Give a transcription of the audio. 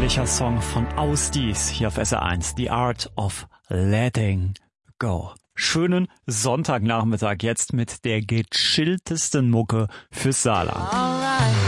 herrlicher Song von Ausdies hier auf SR1, The Art of Letting Go. Schönen Sonntagnachmittag jetzt mit der gechilltesten Mucke fürs Saarland.